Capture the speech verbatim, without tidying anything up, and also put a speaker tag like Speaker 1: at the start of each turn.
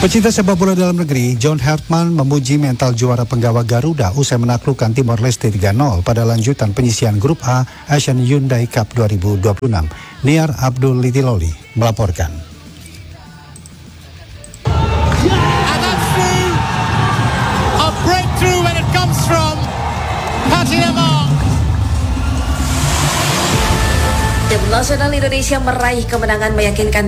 Speaker 1: Pecinta sepak bola dalam negeri, John Hartman memuji mental juara penggawa Garuda usai menaklukkan Timor Leste tiga nol pada lanjutan penyisian Grup A Asian Hyundai Cup dua ribu dua puluh enam. Niar Abdul Litiloli melaporkan.
Speaker 2: Tim nasional Indonesia meraih kemenangan meyakinkan